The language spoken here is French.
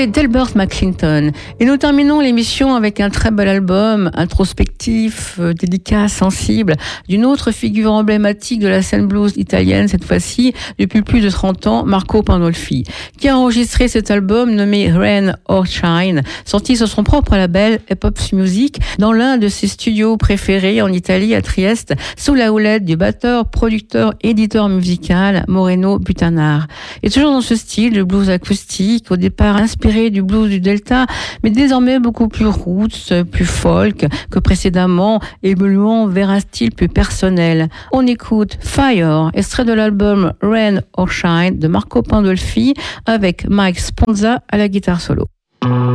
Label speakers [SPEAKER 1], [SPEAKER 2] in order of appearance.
[SPEAKER 1] C'était Delbert McClinton. Et nous terminons l'émission avec un très bel album, introspectif, délicat, sensible, d'une autre figure emblématique de la scène blues italienne, cette fois-ci, depuis plus de 30 ans, Marco Pandolfi, qui a enregistré cet album nommé Rain or Shine, sorti sur son propre label Epops Music, dans l'un de ses studios préférés en Italie, à Trieste, sous la houlette du batteur, producteur, éditeur musical Moreno Butanar. Et toujours dans ce style de blues acoustique, au départ inspiré du blues du Delta, mais désormais beaucoup plus roots, plus folk que précédemment, évoluant vers un style plus personnel. On écoute Fire, extrait de l'album Rain or Shine de Marco Pandolfi, avec Mike Sponza à la guitare solo.